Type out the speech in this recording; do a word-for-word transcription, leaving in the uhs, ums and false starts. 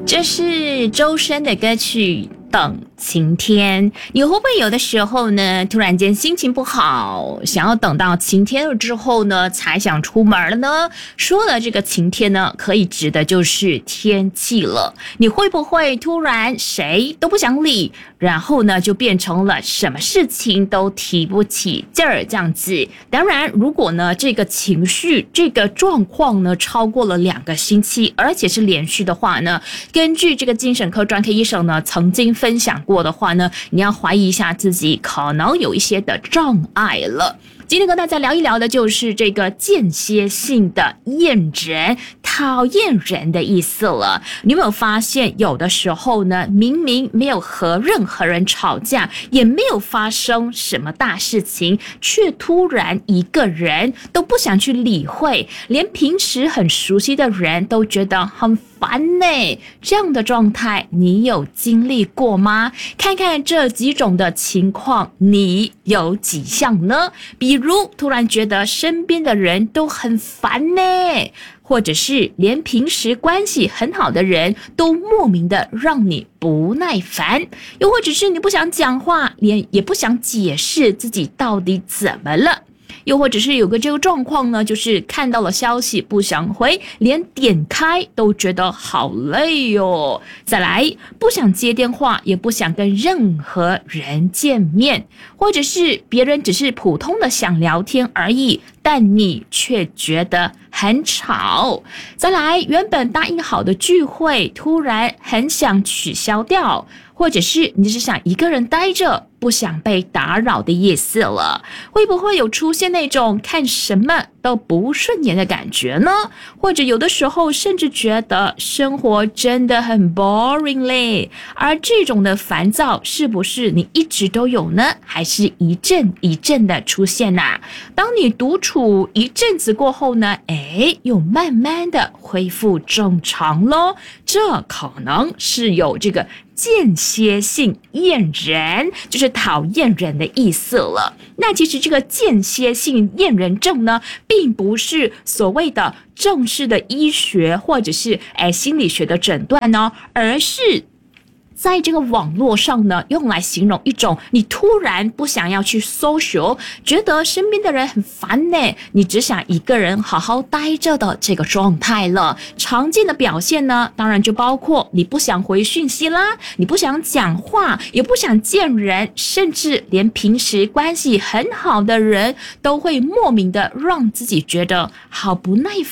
这是周深的歌曲等晴天。你会不会有的时候呢，突然间心情不好，想要等到晴天了之后呢，才想出门了呢？说了这个晴天呢，可以指的就是天气了。你会不会突然谁都不想理，然后呢，就变成了什么事情都提不起劲儿这样子？当然，如果呢这个情绪、这个状况呢超过了两个星期，而且是连续的话呢，根据这个精神科专科医生呢曾经分享过的话呢，你要怀疑一下自己可能有一些的障碍了。今天跟大家聊一聊的就是这个间歇性的厌人、讨厌人的意思了。你有没有发现，有的时候呢，明明没有和任何人吵架，也没有发生什么大事情，却突然一个人都不想去理会，连平时很熟悉的人都觉得很烦呢？这样的状态，你有经历过吗？看看这几种的情况，你有几项呢？比如突然觉得身边的人都很烦呢，或者是连平时关系很好的人都莫名的让你不耐烦，又或者是你不想讲话，连也不想解释自己到底怎么了。又或者是有个这个状况呢，就是看到了消息不想回，连点开都觉得好累哦。再来，不想接电话，也不想跟任何人见面，或者是别人只是普通的想聊天而已，但你却觉得很吵。再来，原本答应好的聚会，突然很想取消掉，或者是你只想一个人待着，不想被打扰的意思了。会不会有出现那种看什么都不顺眼的感觉呢？或者有的时候甚至觉得生活真的很 boring 嘞。而这种的烦躁是不是你一直都有呢？还是一阵一阵的出现啊？当你独处一阵子过后呢，哎，又慢慢的恢复正常咯。这可能是有这个间歇性厌人，就是讨厌人的意思了。那其实这个间歇性厌人症呢，并不是所谓的正式的医学或者是哎心理学的诊断呢，而是在这个网络上呢，用来形容一种你突然不想要去 social， 觉得身边的人很烦呢，你只想一个人好好待着的这个状态了。常见的表现呢，当然就包括你不想回讯息啦，你不想讲话，也不想见人，甚至连平时关系很好的人都会莫名的让自己觉得好不耐烦